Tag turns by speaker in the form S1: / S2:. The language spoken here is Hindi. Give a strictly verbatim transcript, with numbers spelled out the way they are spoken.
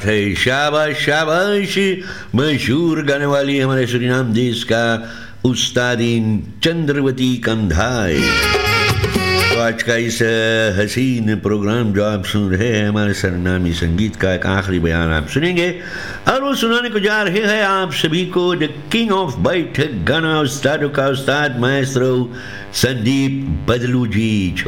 S1: है, शाबाश शाबाश। मशहूर गाने वाली हमारे सुरीनाम देश का उस्तादीन चंद्रवती कंधाई। तो आज का इस हसीन प्रोग्राम जो आप सुन रहे हैं, हमारे सरनामी संगीत का एक आखिरी बयान आप सुनेंगे और वो सुनाने को जा रहे हैं आप सभी को द किंग ऑफ बैठक गाना उस्तादों का उस्ताद माएस्ट्रो संदीप बदलू जी।